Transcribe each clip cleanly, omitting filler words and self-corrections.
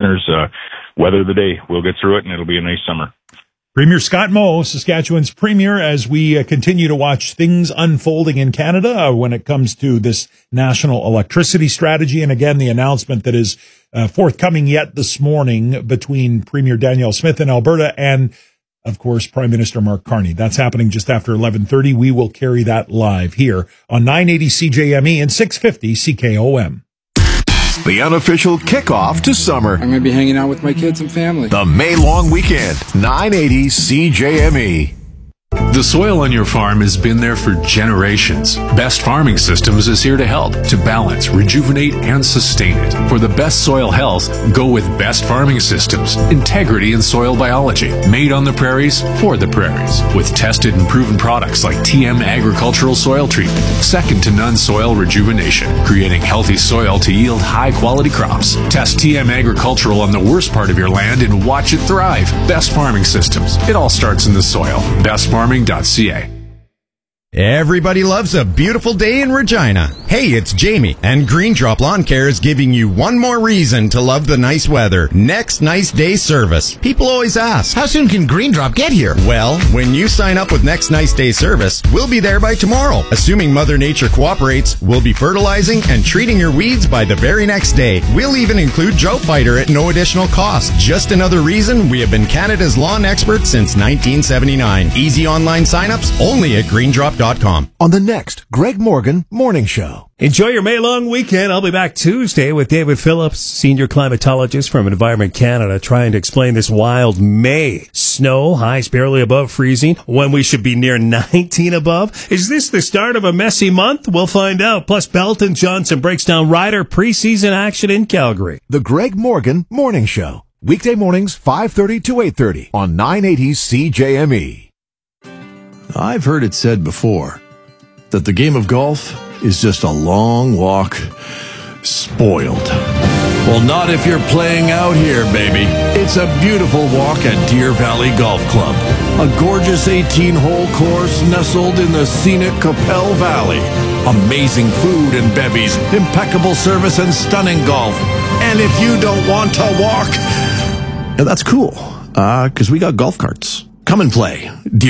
listeners, weather the day. We'll get through it, and it'll be a nice summer. Premier Scott Moe, Saskatchewan's premier, as we continue to watch things unfolding in Canada when it comes to this national electricity strategy. And again, the announcement that is forthcoming yet this morning between Premier Danielle Smith in Alberta and, of course, Prime Minister Mark Carney. That's happening just after 11:30. We will carry that live here on 980 CJME and 650 CKOM. The unofficial kickoff to summer. I'm going to be hanging out with my kids and family. The May long weekend, 980 CJME. The soil on your farm has been there for generations. Best Farming Systems is here to help, to balance, rejuvenate, and sustain it. For the best soil health, go with Best Farming Systems. Integrity in soil biology. Made on the prairies, for the prairies. With tested and proven products like TM Agricultural Soil Treatment. Second to none soil rejuvenation. Creating healthy soil to yield high-quality crops. Test TM Agricultural on the worst part of your land and watch it thrive. Best Farming Systems. It all starts in the soil. BestFarming.ca. Everybody loves a beautiful day in Regina. Hey, it's Jamie, and Green Drop Lawn Care is giving you one more reason to love the nice weather. Next Nice Day service. People always ask, how soon can Green Drop get here? Well, when you sign up with Next Nice Day service, we'll be there by tomorrow. Assuming Mother Nature cooperates, we'll be fertilizing and treating your weeds by the very next day. We'll even include Drought Fighter at no additional cost. Just another reason we have been Canada's lawn experts since 1979. Easy online signups only at greendrop.com. On the next Greg Morgan Morning Show. Enjoy your May long weekend. I'll be back Tuesday with David Phillips, senior climatologist from Environment Canada, trying to explain this wild May. Snow, highs barely above freezing, when we should be near 19 above. Is this the start of a messy month? We'll find out. Plus, Belton Johnson breaks down Ryder preseason action in Calgary. The Greg Morgan Morning Show. Weekday mornings, 5:30 to 8:30 on 980 CJME. I've heard it said before that the game of golf is just a long walk spoiled. Well, not if you're playing out here, baby. It's a beautiful walk at Deer Valley Golf Club. A gorgeous 18-hole course nestled in the scenic Capel Valley. Amazing food and bevies, impeccable service and stunning golf. And if you don't want to walk, that's cool, because we got golf carts. Come and play.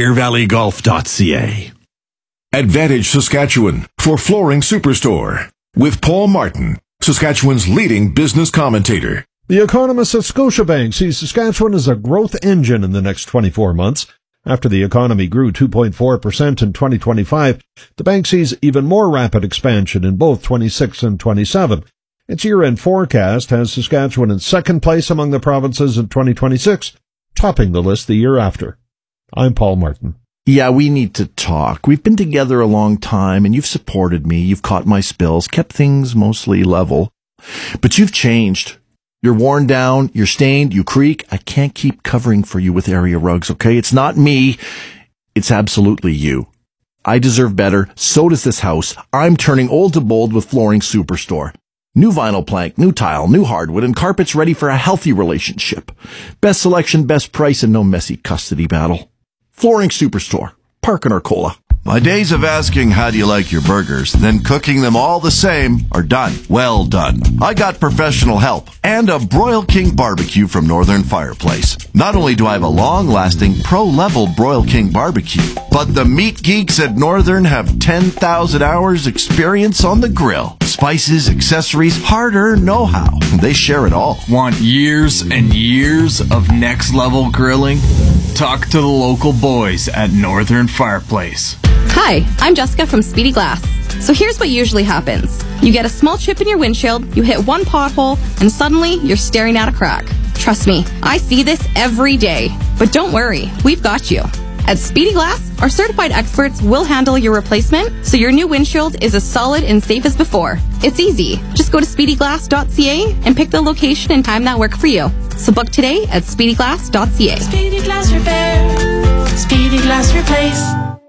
DeerValleyGolf.ca. Advantage Saskatchewan for Flooring Superstore with Paul Martin, Saskatchewan's leading business commentator. The economist at Scotiabank sees Saskatchewan as a growth engine in the next 24 months. After the economy grew 2.4% in 2025, the bank sees even more rapid expansion in both 26 and 27. Its year-end forecast has Saskatchewan in second place among the provinces in 2026, topping the list the year after. I'm Paul Martin. Yeah, we need to talk. We've been together a long time, and you've supported me. You've caught my spills, kept things mostly level. But you've changed. You're worn down, you're stained, you creak. I can't keep covering for you with area rugs, okay? It's not me. It's absolutely you. I deserve better. So does this house. I'm turning old to bold with Flooring Superstore. New vinyl plank, new tile, new hardwood, and carpets ready for a healthy relationship. Best selection, best price, and no messy custody battle. Flooring Superstore, Park and Arcola. My days of asking how do you like your burgers, then cooking them all the same are done. Well done. I got professional help and a Broil King barbecue from Northern Fireplace. Not only do I have a long-lasting pro-level Broil King barbecue, but the meat geeks at Northern have 10,000 hours experience on the grill. Spices, accessories, hard-earned know-how. They share it all. Want years and years of next-level grilling? Talk to the local boys at Northern Fireplace. Hi, I'm Jessica from Speedy Glass. So here's what usually happens. You get a small chip in your windshield, you hit one pothole, and suddenly you're staring at a crack. Trust me, I see this every day. But don't worry, we've got you. At Speedy Glass, our certified experts will handle your replacement so your new windshield is as solid and safe as before. It's easy. Just go to speedyglass.ca and pick the location and time that work for you. So book today at speedyglass.ca. Speedy Glass Repair. Speedy Glass Replace.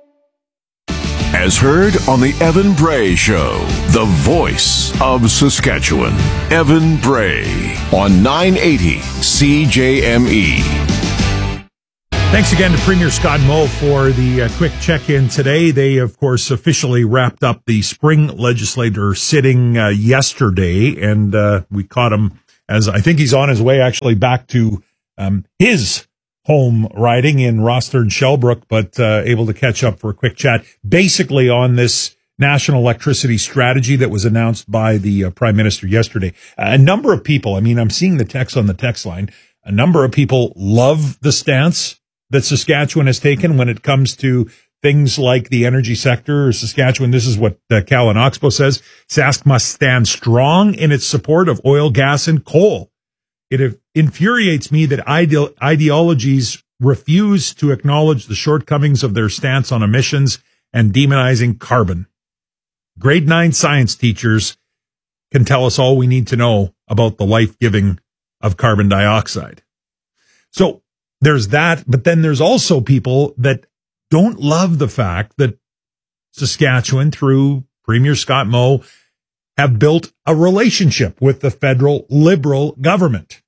As heard on the Evan Bray Show, the voice of Saskatchewan. Evan Bray on 980 CJME. Thanks again to Premier Scott Moe for the quick check-in today. They, of course, officially wrapped up the spring legislature sitting yesterday, and we caught him as I think he's on his way actually back to his home riding in Rostern Shellbrook, but able to catch up for a quick chat, basically on this national electricity strategy that was announced by the Prime Minister yesterday. A number of people, I mean, I'm seeing the text on the text line, a number of people love the stance that Saskatchewan has taken when it comes to things like the energy sector or Saskatchewan. This is what Callan Oxbow says. Sask must stand strong in its support of oil, gas, and coal. It infuriates me that ideologies refuse to acknowledge the shortcomings of their stance on emissions and demonizing carbon. Grade 9 science teachers can tell us all we need to know about the life-giving of carbon dioxide. So there's that, but then there's also people that don't love the fact that Saskatchewan, through Premier Scott Moe, have built a relationship with the federal Liberal government.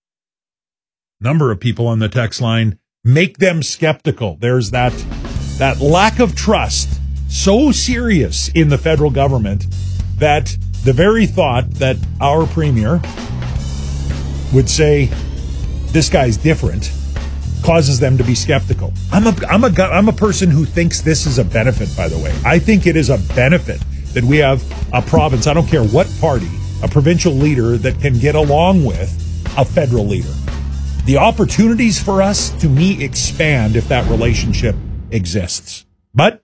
Number of people on the text line make them skeptical. There's that lack of trust so serious in the federal government that the very thought that our premier would say this guy's different causes them to be skeptical. I'm a person who thinks this is a benefit, by the way. I think it is a benefit that we have a province, I don't care what party, a provincial leader that can get along with a federal leader. The opportunities for us, to me, expand if that relationship exists. But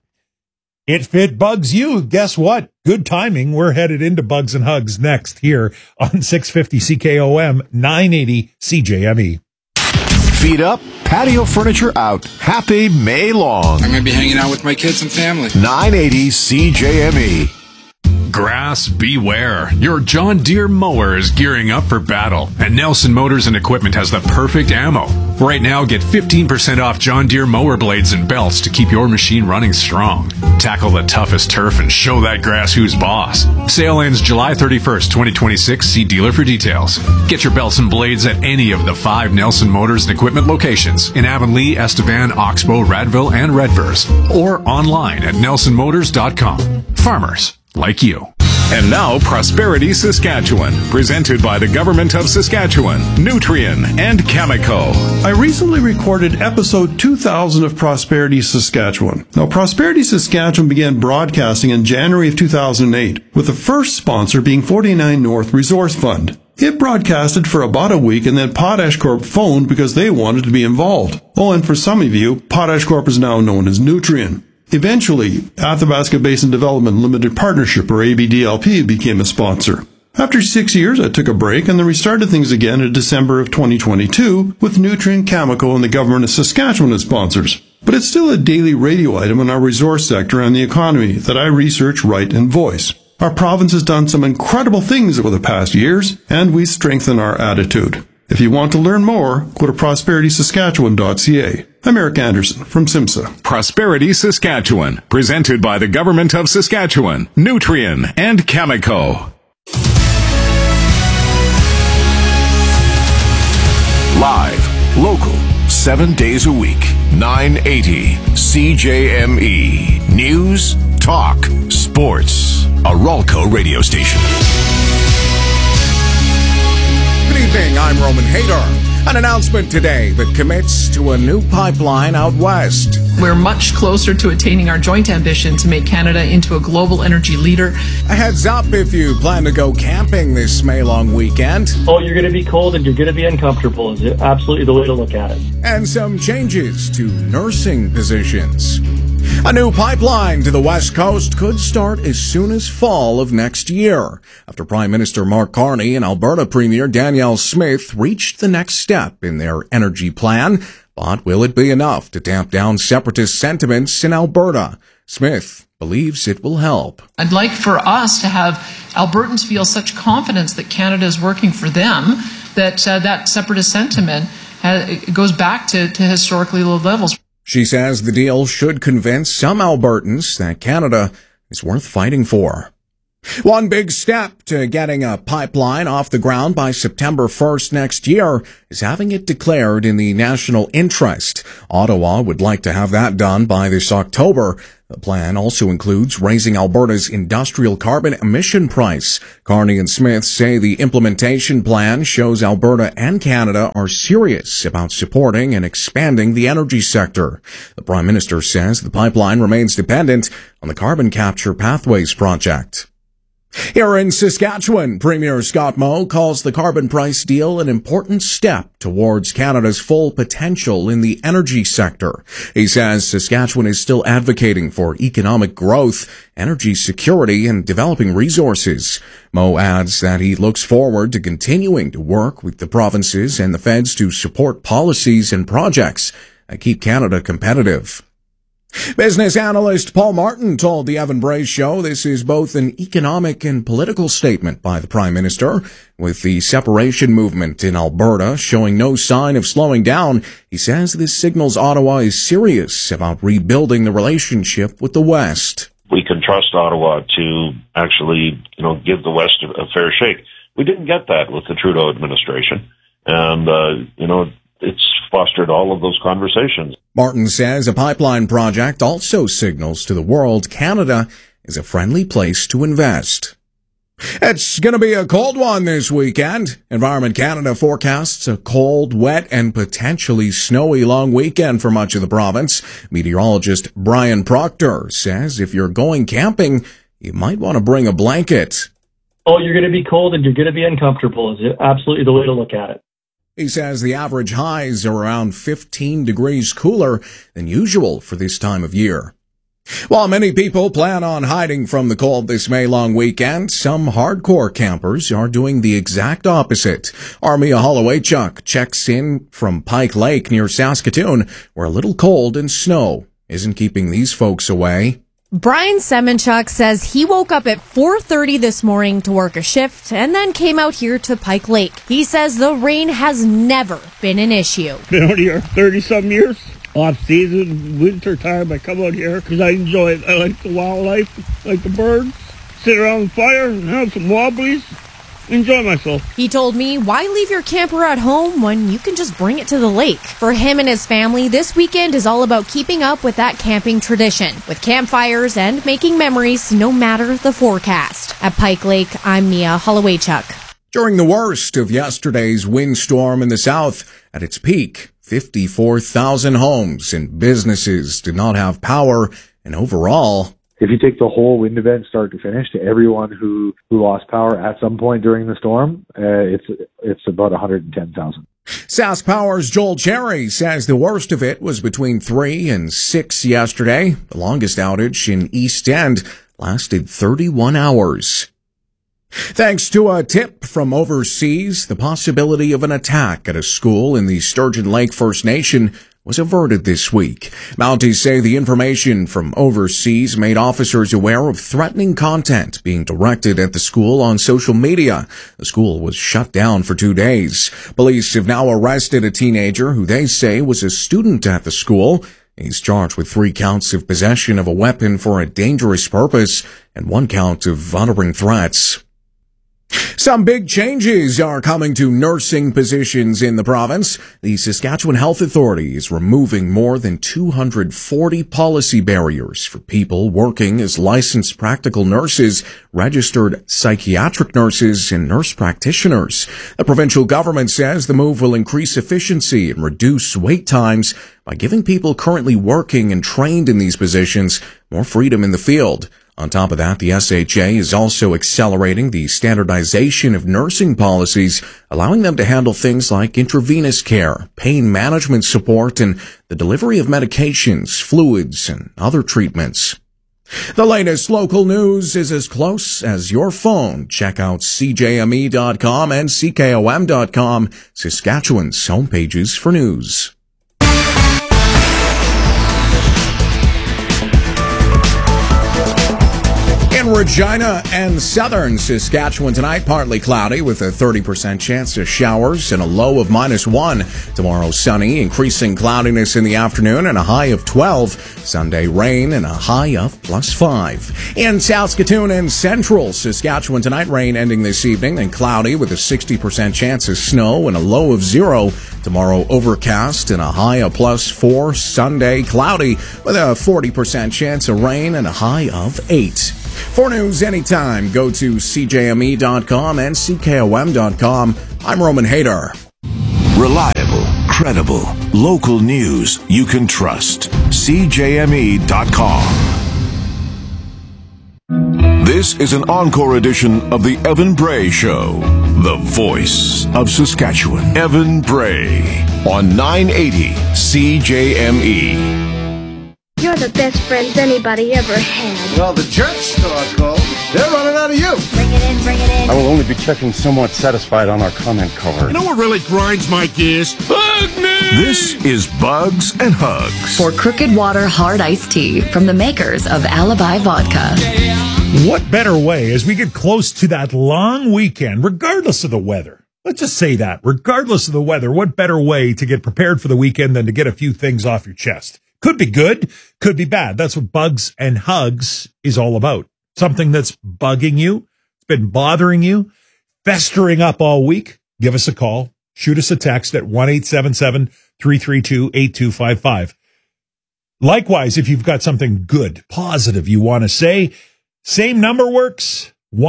if it bugs you, guess what? Good timing. We're headed into Bugs and Hugs next here on 650 CKOM, 980 CJME. Feet up, patio furniture out. Happy May long. I'm going to be hanging out with my kids and family. 980 CJME. Grass beware. Your John Deere mower is gearing up for battle, and Nelson Motors and Equipment has the perfect ammo. Right now, get 15% off John Deere mower blades and belts to keep your machine running strong. Tackle the toughest turf and show that grass who's boss. Sale ends July 31st, 2026. See dealer for details. Get your belts and blades at any of the 5 Nelson Motors and Equipment locations in Avonlea, Estevan, Oxbow, Radville, and Redvers, or online at nelsonmotors.com. Farmers like you. And now, Prosperity Saskatchewan, presented by the Government of Saskatchewan, Nutrien, and Cameco. I recently recorded episode 2000 of Prosperity Saskatchewan. Now, Prosperity Saskatchewan began broadcasting in January of 2008, with the first sponsor being 49 North Resource Fund. It broadcasted for about a week, and then Potash Corp phoned because they wanted to be involved. Oh, and for some of you, Potash Corp is now known as Nutrien. Eventually, Athabasca Basin Development Limited Partnership, or ABDLP, became a sponsor. After 6 years, I took a break and then restarted things again in December of 2022 with Nutrien, Cameco, and the Government of Saskatchewan as sponsors. But it's still a daily radio item in our resource sector and the economy that I research, write, and voice. Our province has done some incredible things over the past years, and we strengthen our attitude. If you want to learn more, go to prosperitysaskatchewan.ca. I'm Eric Anderson from SIMSA. Prosperity Saskatchewan, presented by the Government of Saskatchewan, Nutrien, and Cameco. Live, local, 7 days a week, 980 CJME. News, talk, sports. A Ralco radio station. Good evening, I'm Roman Haydar. An announcement today that commits to a new pipeline out west. We're much closer to attaining our joint ambition to make Canada into a global energy leader. A heads up if you plan to go camping this May-long weekend. Oh, you're going to be cold and you're going to be uncomfortable is absolutely the way to look at it. And some changes to nursing positions. A new pipeline to the West Coast could start as soon as fall of next year, after Prime Minister Mark Carney and Alberta Premier Danielle Smith reached the next step in their energy plan. But will it be enough to tamp down separatist sentiments in Alberta? Smith believes it will help. I'd like for us to have Albertans feel such confidence that Canada is working for them that that separatist sentiment goes back to historically low levels. She says the deal should convince some Albertans that Canada is worth fighting for. One big step to getting a pipeline off the ground by September 1st next year is having it declared in the national interest. Ottawa would like to have that done by this October. The plan also includes raising Alberta's industrial carbon emission price. Carney and Smith say the implementation plan shows Alberta and Canada are serious about supporting and expanding the energy sector. The Prime Minister says the pipeline remains dependent on the Carbon Capture Pathways project. Here in Saskatchewan, Premier Scott Moe calls the carbon price deal an important step towards Canada's full potential in the energy sector. He says Saskatchewan is still advocating for economic growth, energy security, and developing resources. Moe adds that he looks forward to continuing to work with the provinces and the feds to support policies and projects that keep Canada competitive. Business analyst Paul Martin told the Evan Bray Show this is both an economic and political statement by the Prime Minister. With the separation movement in Alberta showing no sign of slowing down, he says this signals Ottawa is serious about rebuilding the relationship with the West. We can trust Ottawa to actually, give the West a fair shake. We didn't get that with the Trudeau administration. And, it's fostered all of those conversations. Martin says a pipeline project also signals to the world Canada is a friendly place to invest. It's going to be a cold one this weekend. Environment Canada forecasts a cold, wet, and potentially snowy long weekend for much of the province. Meteorologist Brian Proctor says if you're going camping, you might want to bring a blanket. Oh, you're going to be cold and you're going to be uncomfortable is absolutely the way to look at it. He says the average highs are around 15 degrees cooler than usual for this time of year. While many people plan on hiding from the cold this May-long weekend, some hardcore campers are doing the exact opposite. Armia Holowaychuk checks in from Pike Lake near Saskatoon, where a little cold and snow isn't keeping these folks away. Brian Semenchuk says he woke up at 4:30 this morning to work a shift and then came out here to Pike Lake. He says the rain has never been an issue. Been out here 30-some years. Off season, winter time, I come out here because I enjoy it. I like the wildlife, like the birds, sit around the fire and have some wobblies. Enjoy myself. He told me, why leave your camper at home when you can just bring it to the lake? For him and his family, this weekend is all about keeping up with that camping tradition, with campfires and making memories no matter the forecast. At Pike Lake, I'm Mia Holowaychuk. During the worst of yesterday's windstorm in the south, at its peak, 54,000 homes and businesses did not have power, and overall, if you take the whole wind event start to finish to everyone who lost power at some point during the storm, it's about 110,000. Sask Power's Joel Cherry says the worst of it was between 3 and 6 yesterday. The longest outage in East End lasted 31 hours. Thanks to a tip from overseas, the possibility of an attack at a school in the Sturgeon Lake First Nation was averted this week. Mounties say the information from overseas made officers aware of threatening content being directed at the school on social media. The school was shut down for 2 days. Police have now arrested a teenager who they say was a student at the school. He's charged with 3 counts of possession of a weapon for a dangerous purpose and 1 count of uttering threats. Some big changes are coming to nursing positions in the province. The Saskatchewan Health Authority is removing more than 240 policy barriers for people working as licensed practical nurses, registered psychiatric nurses, and nurse practitioners. The provincial government says the move will increase efficiency and reduce wait times by giving people currently working and trained in these positions more freedom in the field. On top of that, the SHA is also accelerating the standardization of nursing policies, allowing them to handle things like intravenous care, pain management support, and the delivery of medications, fluids, and other treatments. The latest local news is as close as your phone. Check out CJME.com and CKOM.com, Saskatchewan's homepages for news. In Regina and southern Saskatchewan tonight, partly cloudy with a 30% chance of showers and a low of -1. Tomorrow, sunny, increasing cloudiness in the afternoon and a high of 12. Sunday, rain and a high of +5. In Saskatoon and central Saskatchewan tonight, rain ending this evening and cloudy with a 60% chance of snow and a low of 0. Tomorrow, overcast and a high of +4. Sunday, cloudy with a 40% chance of rain and a high of 8. For news anytime, go to CJME.com and CKOM.com. I'm Roman Hader. Reliable, credible, local news you can trust. CJME.com. This is an encore edition of the Evan Bray Show, the voice of Saskatchewan. Evan Bray on 980 CJME. You're the best friends anybody ever had. Well, the jerks store called. They're running out of you. Bring it in, bring it in. I will only be checking somewhat satisfied on our comment cover. You know what really grinds my gears? Hug me! This is Bugs and Hugs. For Crooked Water Hard Iced Tea from the makers of Alibi Vodka. What better way as we get close to that long weekend, regardless of the weather? Let's just say that, regardless of the weather, what better way to get prepared for the weekend than to get a few things off your chest? Could be good, could be bad. That's what Bugs and Hugs is all about. Something that's bugging you, it's been bothering you, festering up all week. Give us a call. Shoot us a text at 1-877-332-8255. Likewise, if you've got something good, positive you want to say, same number works,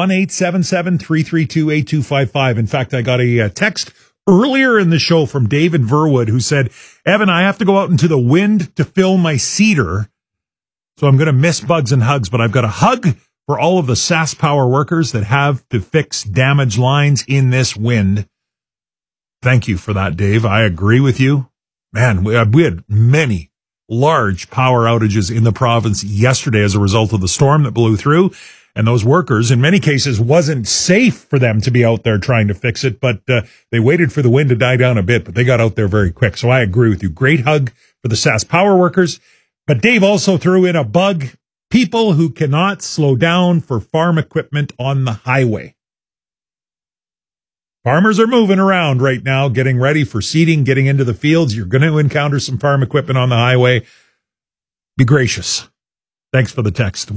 1-877-332-8255. In fact, I got a text earlier in the show from David Verwood who said, Evan, I have to go out into the wind to fill my cedar, so I'm going to miss Bugs and Hugs, but I've got a hug for all of the SaskPower workers that have to fix damaged lines in this wind. Thank you for that, Dave. I agree with you. Man, we had many large power outages in the province yesterday as a result of the storm that blew through. And those workers, in many cases, wasn't safe for them to be out there trying to fix it, but they waited for the wind to die down a bit, but they got out there very quick. So I agree with you. Great hug for the SaskPower workers. But Dave also threw in a bug, people who cannot slow down for farm equipment on the highway. Farmers are moving around right now, getting ready for seeding, getting into the fields. You're going to encounter some farm equipment on the highway. Be gracious. Thanks for the text.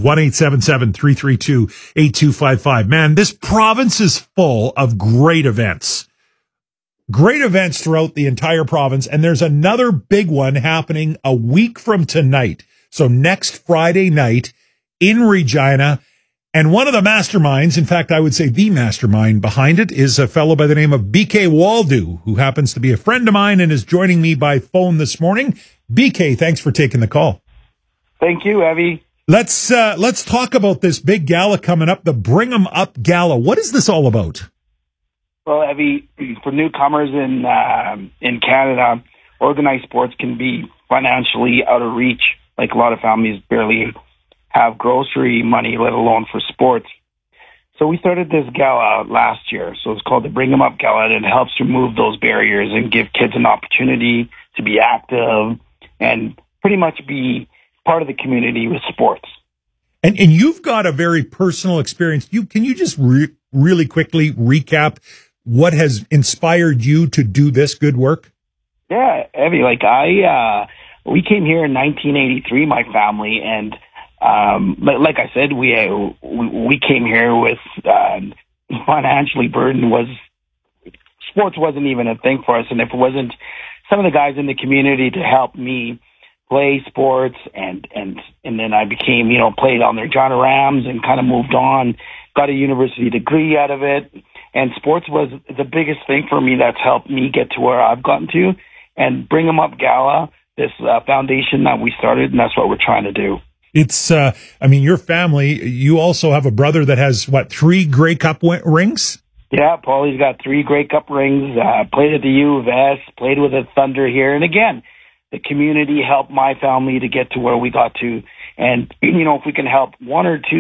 1-877-332-8255. Man, this province is full of great events. Great events throughout the entire province. And there's another big one happening a week from tonight. So next Friday night in Regina. And one of the masterminds, in fact, I would say the mastermind behind it, is a fellow by the name of BK Waldo, who happens to be a friend of mine and is joining me by phone this morning. BK, thanks for taking the call. Thank you, Evie. Let's talk about this big gala coming up, the Bring 'em Up Gala. What is this all about? Well, Evie, for newcomers in Canada, organized sports can be financially out of reach. Like a lot of families barely have grocery money, let alone for sports. So we started this gala last year. So it's called the Bring 'em Up Gala, and it helps remove those barriers and give kids an opportunity to be active and pretty much be part of the community with sports. And you've got a very personal experience. Can you just really quickly recap what has inspired you to do this good work? Yeah, Evie, we came here in 1983, my family, and like I said, we came here with financially burdened. Sports wasn't even a thing for us, and if it wasn't some of the guys in the community to help me play sports, and then I became, played on their John Rams and kind of moved on, got a university degree out of it. And sports was the biggest thing for me that's helped me get to where I've gotten to. And Bring 'em Up Gala, this foundation that we started, and that's what we're trying to do. It's, your family, you also have a brother that has, 3 Grey Cup rings? Yeah, Paulie's got 3 Grey Cup rings, played at the U of S, played with the Thunder here. And again, the community helped my family to get to where we got to. And, if we can help 1 or 2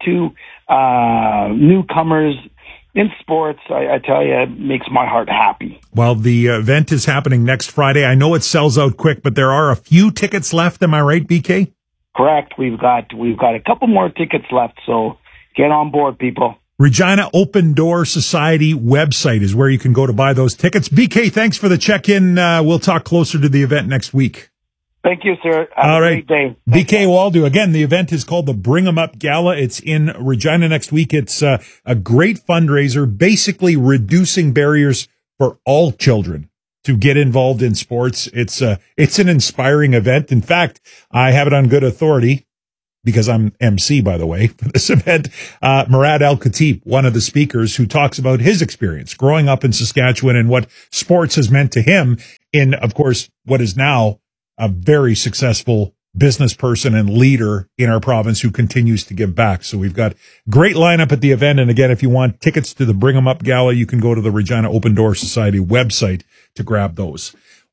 newcomers in sports, I tell you, it makes my heart happy. Well, the event is happening next Friday. I know it sells out quick, but there are a few tickets left. Am I right, BK? Correct. We've got a couple more tickets left. So Get on board, people. Regina Open Door Society website is where you can go to buy those tickets. BK, thanks for the check-in. We'll talk closer to the event next week. Thank you, sir. Have All a right. great day. BK Waldo. Again, the event is called the Bring 'em Up Gala. It's in Regina next week. It's a great fundraiser, basically reducing barriers for all children to get involved in sports. It's an inspiring event. In fact, I have it on good authority, because I'm MC, by the way, for this event, Murad Al-Khatib, one of the speakers, who talks about his experience growing up in Saskatchewan and what sports has meant to him in, of course, what is now a very successful business person and leader in our province who continues to give back. So we've got great lineup at the event. And again, if you want tickets to the Bring 'em Up Gala, you can go to the Regina Open Door Society website to grab those.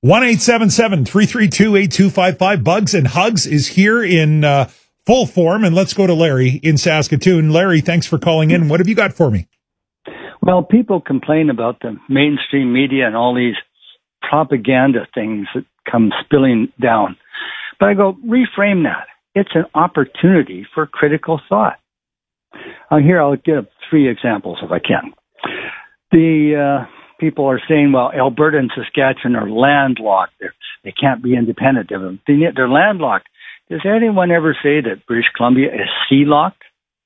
1-877-332-8255. Bugs and Hugs is here in full form. And let's go to Larry in Saskatoon. Larry, thanks for calling in. What have you got for me? Well, people complain about the mainstream media and all these propaganda things that come spilling down. But I go, reframe that. It's an opportunity for critical thought. Here, I'll give 3 examples if I can. The people are saying, well, Alberta and Saskatchewan are landlocked. They can't be independent of them. They're landlocked. Does anyone ever say that British Columbia is sea-locked?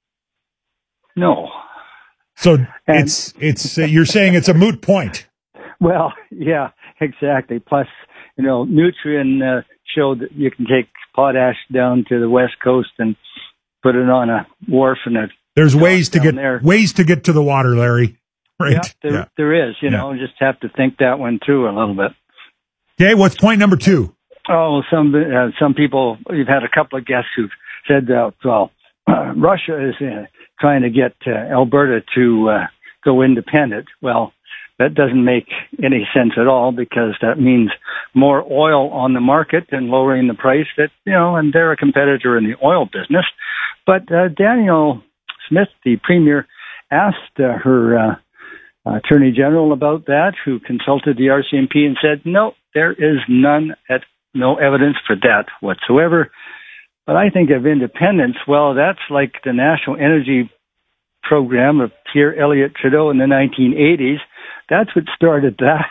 No. So it's you're saying it's a moot point. Well, yeah, exactly. Plus, Nutrien showed that you can take potash down to the West Coast and put it on a wharf, and there's ways to get to the water, Larry. Right? Yeah, there is. You just have to think that one through a little bit. Okay, what's point number 2? Oh, some people. You've had a couple of guests who've said that. Well, Russia is trying to get Alberta to go independent. Well, that doesn't make any sense at all, because that means more oil on the market and lowering the price. And they're a competitor in the oil business. But Danielle Smith, the premier, asked her attorney general about that, who consulted the RCMP and said, no, there is no evidence for that whatsoever. But I think of independence, well, that's like the National Energy Program of Pierre Elliott Trudeau in the 1980s. That's what started that.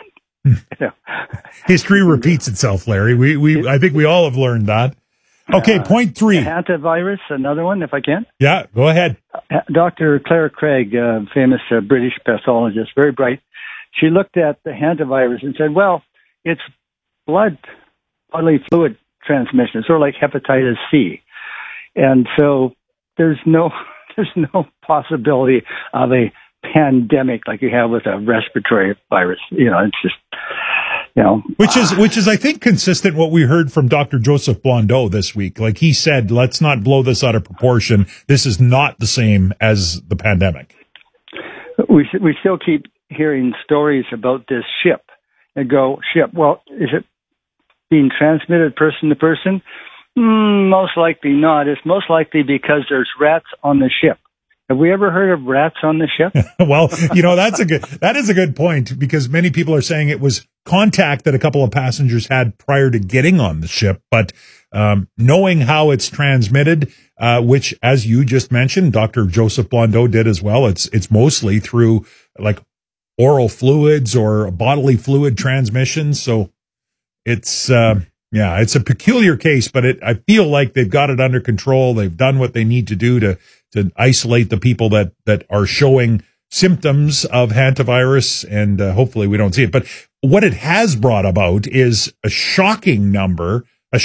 History repeats itself, Larry. I think we all have learned that. Okay, point 3. Hantavirus, another one, if I can. Yeah, go ahead. Dr. Claire Craig, famous British pathologist, very bright. She looked at the hantavirus and said, well, it's bodily fluid transmission, sort of like hepatitis C. And so there's no possibility of a pandemic like you have with a respiratory virus. It's just, Which is, I think, consistent what we heard from Dr. Joseph Blondeau this week. Like he said, let's not blow this out of proportion. This is not the same as the pandemic. We still keep hearing stories about this ship. Well, is it being transmitted person to person? Most likely not. It's most likely because there's rats on the ship. Have we ever heard of rats on the ship? Well, that is a good point, because many people are saying it was contact that a couple of passengers had prior to getting on the ship. But knowing how it's transmitted, which, as you just mentioned, Dr. Joseph Blondeau did as well, it's mostly through like oral fluids or bodily fluid transmission. So it's it's a peculiar case, but I feel like they've got it under control. They've done what they need to do to isolate the people that are showing symptoms of hantavirus, and hopefully we don't see it. But what it has brought about is a shocking number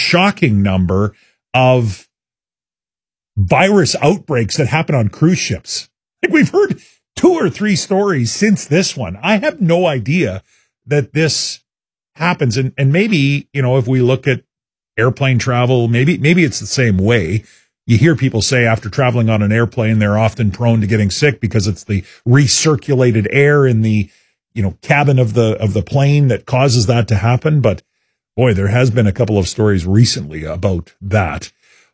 of virus outbreaks that happen on cruise ships. Like we've heard 2 or 3 stories since this one. I have no idea that this happens. And maybe, if we look at airplane travel, maybe it's the same way. You hear people say after traveling on an airplane, they're often prone to getting sick because it's the recirculated air in the, cabin of the plane that causes that to happen. But boy, there has been a couple of stories recently about that.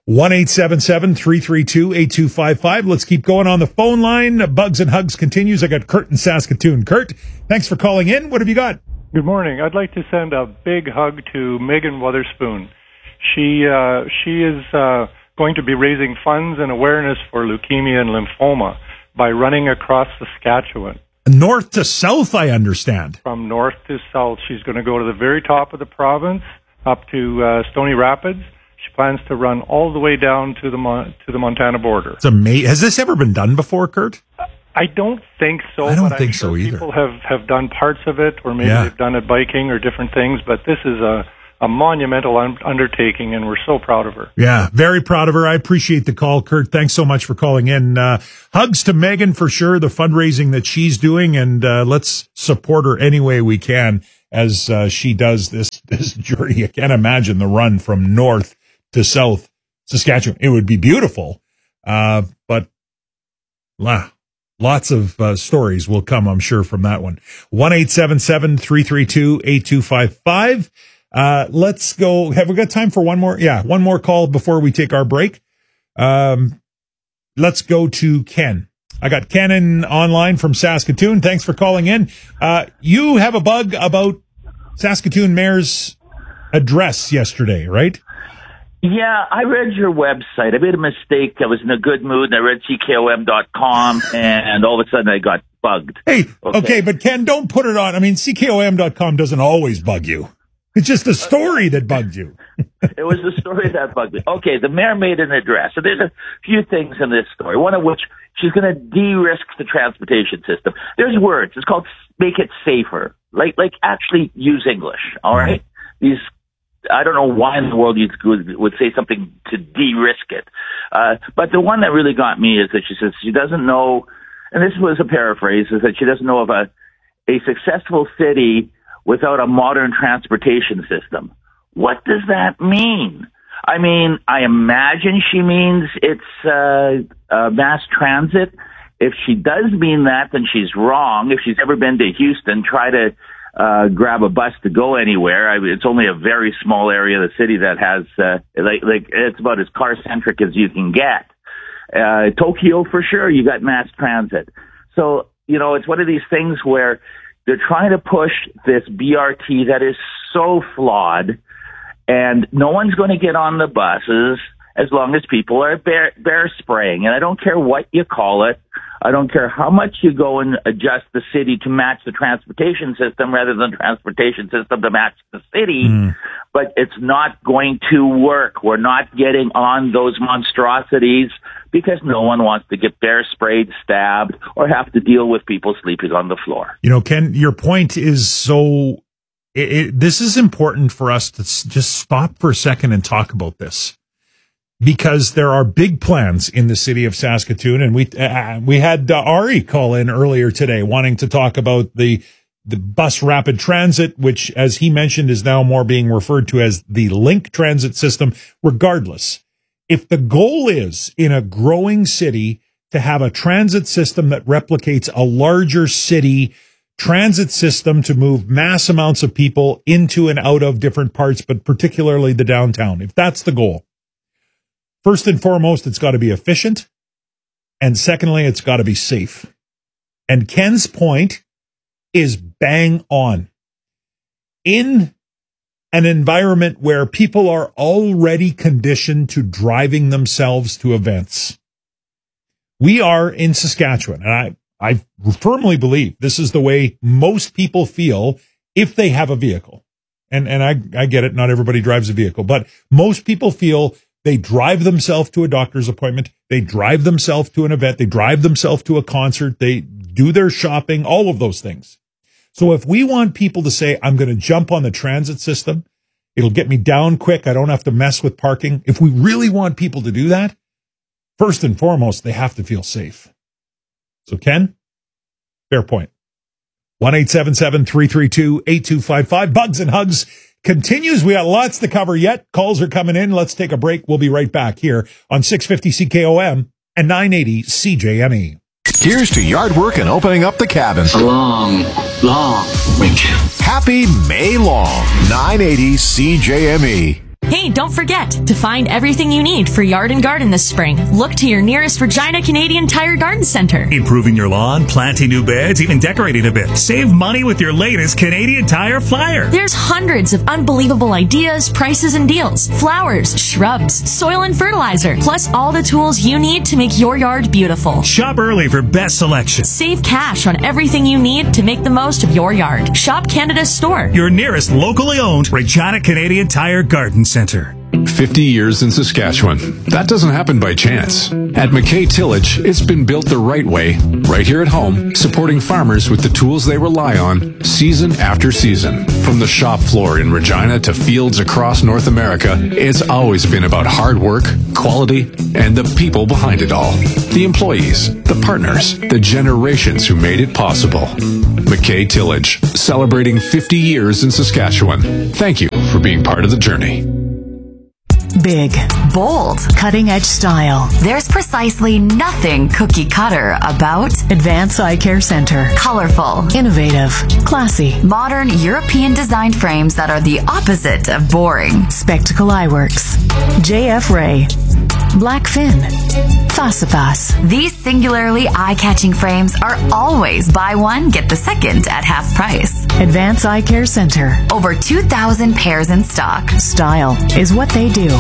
1-877-332-8255. Let's keep going on the phone line. Bugs and Hugs continues. I got Kurt in Saskatoon. Kurt, thanks for calling in. What have you got? Good morning. I'd like to send a big hug to Megan Weatherspoon. She is going to be raising funds and awareness for leukemia and lymphoma by running across Saskatchewan. North to south, I understand. From north to south. She's going to go to the very top of the province, up to Stony Rapids. She plans to run all the way down to the Montana border. It's amazing. Has this ever been done before, Kurt? I don't think so. I don't think so either. People have done parts of it, or maybe they've done it biking or different things, but this is a monumental undertaking, and we're so proud of her. Yeah, very proud of her. I appreciate the call, Kurt. Thanks so much for calling in. Hugs to Megan for sure, the fundraising that she's doing, and let's support her any way we can as she does this journey. I can't imagine the run from north to south Saskatchewan. It would be beautiful, but lots of stories will come, I'm sure, from that one. 1-877-332-8255. Let's go. Have we got time for one more? Yeah, one more call before we take our break. Let's go to Ken. I got Ken online from Saskatoon. Thanks for calling in. You have a bug about Saskatoon Mayor's address yesterday, right? Yeah, I read your website. I made a mistake. I was in a good mood, and I read CKOM.com, and all of a sudden I got bugged. Hey, okay, but Ken, don't put it on. I mean, CKOM.com doesn't always bug you. It's just the story that bugged you. It was the story that bugged me. Okay, the mayor made an address. So there's a few things in this story, one of which she's going to de-risk the transportation system. There's words. It's called make it safer. Like actually use English, all right? These, I don't know why in the world you would say something to de-risk it. But the one that really got me is that she says she doesn't know, and this was a paraphrase, is that she doesn't know of a successful city without a modern transportation system. What does that mean? I mean, I imagine she means it's mass transit. If she does mean that, then she's wrong. If she's ever been to Houston, try to grab a bus to go anywhere. It's only a very small area of the city that has, it's about as car-centric as you can get. Tokyo, for sure, you got mass transit. So, it's one of these things where they're trying to push this BRT that is so flawed, and no one's going to get on the buses as long as people are bear spraying. And I don't care what you call it. I don't care how much you go and adjust the city to match the transportation system rather than the transportation system to match the city, but it's not going to work. We're not getting on those monstrosities because no one wants to get bear sprayed, stabbed, or have to deal with people sleeping on the floor. Ken, your point is so... this is important for us to just stop for a second and talk about this. Because there are big plans in the city of Saskatoon, and we had Ari call in earlier today wanting to talk about the bus rapid transit, which, as he mentioned, is now more being referred to as the Link transit system. Regardless, if the goal is in a growing city to have a transit system that replicates a larger city transit system to move mass amounts of people into and out of different parts, but particularly the downtown, if that's the goal, first and foremost, it's got to be efficient. And secondly, it's got to be safe. And Ken's point is bang on. In an environment where people are already conditioned to driving themselves to events, we are in Saskatchewan. And I firmly believe this is the way most people feel if they have a vehicle. And I get it. Not everybody drives a vehicle, but most people feel they drive themselves to a doctor's appointment. They drive themselves to an event. They drive themselves to a concert. They do their shopping, all of those things. So if we want people to say, I'm going to jump on the transit system, it'll get me down quick, I don't have to mess with parking. If we really want people to do that, first and foremost, they have to feel safe. So Ken, fair point. 1-877-332-8255. Bugs and Hugs continues. We got lots to cover yet. Calls are coming in. Let's take a break. We'll be right back here on 650 CKOM and 980 CJME. Here's to yard work and opening up the cabin. A long, long weekend. Happy May long. 980 CJME. Hey, don't forget, to find everything you need for yard and garden this spring, look to your nearest Regina Canadian Tire Garden Center. Improving your lawn, planting new beds, even decorating a bit. Save money with your latest Canadian Tire flyer. There's hundreds of unbelievable ideas, prices, and deals. Flowers, shrubs, soil and fertilizer, plus all the tools you need to make your yard beautiful. Shop early for best selection. Save cash on everything you need to make the most of your yard. Shop Canada's store. Your nearest locally owned Regina Canadian Tire Garden Center. 50 years in Saskatchewan. That doesn't happen by chance. At McKay Tillage, it's been built the right way, right here at home, supporting farmers with the tools they rely on season after season. From the shop floor in Regina to fields across North America, it's always been about hard work, quality, and the people behind it all. The employees, the partners, the generations who made it possible. McKay Tillage, celebrating 50 years in Saskatchewan. Thank you for being part of the journey. Big, bold, cutting-edge style. There's precisely nothing cookie cutter about Advance Eye Care Center. Colorful, innovative, classy, modern European designed frames that are the opposite of boring. Spectacle Eyeworks, JF Ray, Blackfin, Faciface. These singularly eye-catching frames are always buy one, get the second at half price. Advance Eye Care Center. Over 2,000 pairs in stock. Style is what they do.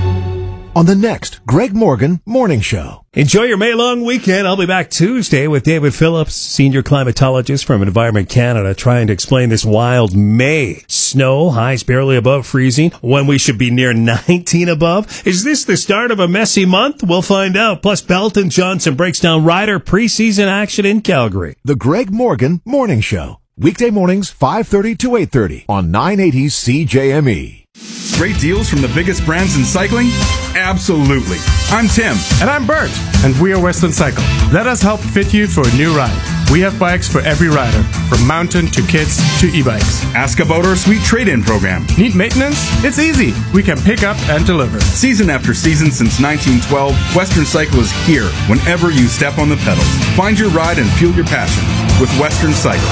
On the next Greg Morgan Morning Show. Enjoy your May long weekend. I'll be back Tuesday with David Phillips, senior climatologist from Environment Canada, trying to explain this wild May. Snow, highs barely above freezing, when we should be near 19 above. Is this the start of a messy month? We'll find out. Plus, Belton Johnson breaks down Ryder preseason action in Calgary. The Greg Morgan Morning Show. Weekday mornings, 5:30 to 8:30 on 980 CJME. Great deals from the biggest brands in cycling? Absolutely. I'm Tim. And I'm Bert. And we are Western Cycle. Let us help fit you for a new ride. We have bikes for every rider, from mountain to kids to e-bikes. Ask about our sweet trade-in program. Need maintenance? It's easy. We can pick up and deliver. Season after season since 1912, Western Cycle is here whenever you step on the pedals. Find your ride and fuel your passion with Western Cycle.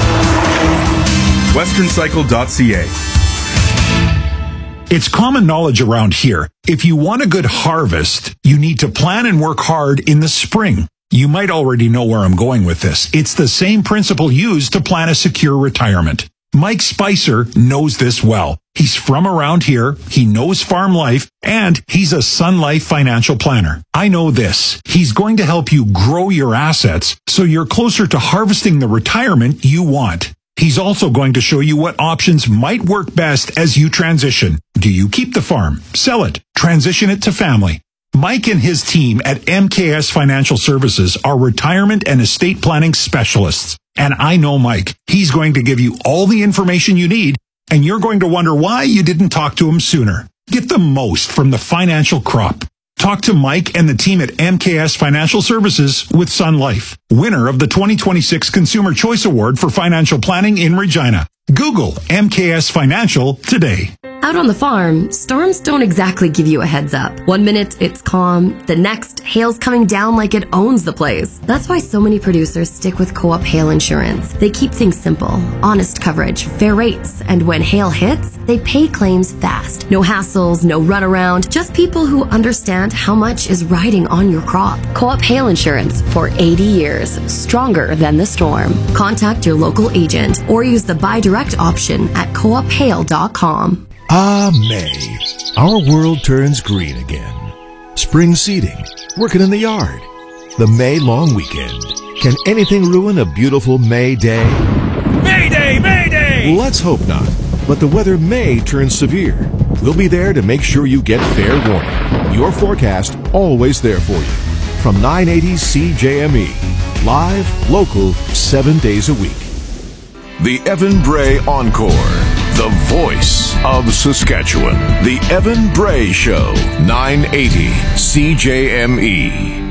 westerncycle.ca. It's common knowledge around here. If you want a good harvest, you need to plan and work hard in the spring. You might already know where I'm going with this. It's the same principle used to plan a secure retirement. Mike Spicer knows this well. He's from around here, he knows farm life, and he's a Sun Life financial planner. I know this. He's going to help you grow your assets so you're closer to harvesting the retirement you want. He's also going to show you what options might work best as you transition. Do you keep the farm, sell it, transition it to family? Mike and his team at MKS Financial Services are retirement and estate planning specialists. And I know Mike. He's going to give you all the information you need, and you're going to wonder why you didn't talk to him sooner. Get the most from the financial crop. Talk to Mike and the team at MKS Financial Services with Sun Life, winner of the 2026 Consumer Choice Award for Financial Planning in Regina. Google MKS Financial today. Out on the farm, storms don't exactly give you a heads up. 1 minute, it's calm. The next, hail's coming down like it owns the place. That's why so many producers stick with Co-op Hail Insurance. They keep things simple, honest coverage, fair rates, and when hail hits, they pay claims fast. No hassles, no runaround, just people who understand how much is riding on your crop. Co-op Hail Insurance for 80 years, stronger than the storm. Contact your local agent or use the buy direct option at coophail.com. Ah, May. Our world turns green again. Spring seeding, working in the yard, the May long weekend. Can anything ruin a beautiful May day? Mayday! Mayday! Let's hope not. But the weather may turn severe. We'll be there to make sure you get fair warning. Your forecast always there for you. From 980 CJME. Live, local, 7 days a week. The Evan Bray Encore. The voice of Saskatchewan. The Evan Bray Show. 980 CJME.